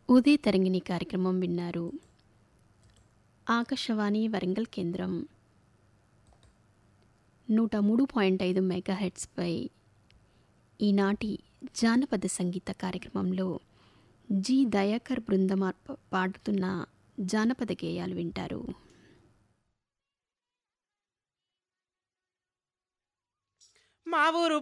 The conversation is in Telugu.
ఉదయ తరంగిణి కార్యక్రమం విన్నారు. ఆకాశవాణి వరంగల్ కేంద్రం 103.5 మెగాహెర్ట్జ్పై ఈనాటి జానపద సంగీత కార్యక్రమంలో జి దయాకర్ బృందం పాడుతున్న జానపద గేయాలు వింటారు. మా ఊరు